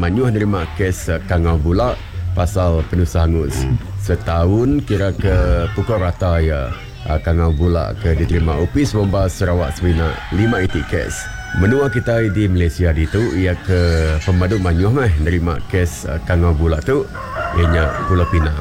Manyuh nerima kes Kangau Bulak pasal penuh hangus. Setahun kira ke pukul rata ya Kangau Bulak ke diterima Opis Bomba Sarawak Semina 5 itik kes. Menua kita di Malaysia itu ia ke pemadu Manyuh nerima kes Kangau Bulak tu ianya Pulau Pinang.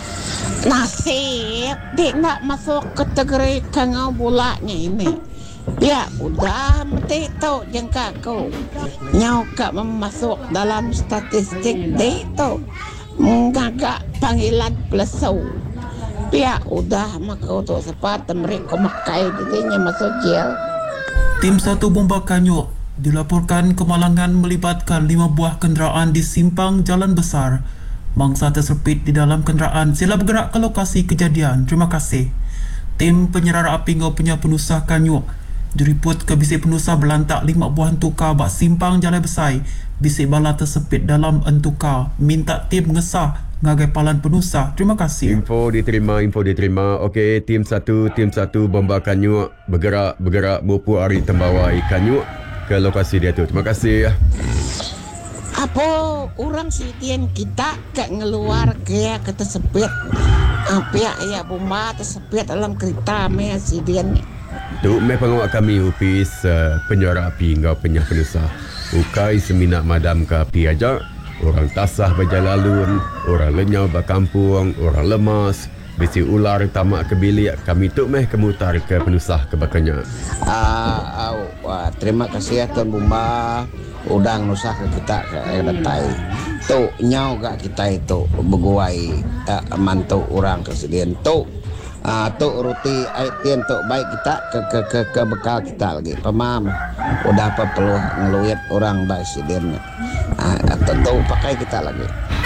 Nasib dia nak masuk kategori Kangau Bulaknya ini. Ya udah mesti tahu jengka kau nyau kak masuk dalam statistik dia tu menggagak panggilan pelesau. Ya udah maka untuk sepat mereka makai dirinya masuk jail. Tim 1 Bomba Kanyuk dilaporkan kemalangan melibatkan 5 buah kenderaan di simpang Jalan Besar. Mangsa tersepit di dalam kenderaan. Sila bergerak ke lokasi kejadian. Terima kasih. Tim penyerara api ngau Penusah Kanyuk diriput ke bisik penusah belantak 5 buah entukar bak simpang Jalan Besar. Bisik bala tersepit dalam entukar. Minta tim mengesah ngagai palan penusah. Terima kasih. Info diterima. Okey, tim 1 Bomba Kanyuk bergerak bupu hari Tembawai Kanyuk ke lokasi dia tu. Terima kasih. Apa orang sidian kita kat ngeluar kaya kata sepit. Pihak ya bomba tersepit dalam kereta meh sidian. Tu meh pengawak kami Upis penyuara api ngau Penyah Penusah. Ukai seminat madam ke api aja. Orang tasah berjalalun, orang lenyau berkampung, orang lemas, bisi ular tamak ke bilik. Kami tu meh kemutar ke Penusah ke bakanya. Terima kasih ya Tuan Bomba. Udang nusah ke kita ke datai. Tu nyau gak kita itu beguai mantu orang kesedihan tu. Tu ruti aitien tu baik kita ke bekal kita lagi. Pemam. Udah apa perlu ngeluit orang baik sedihan. Tentu pakai kita lagi.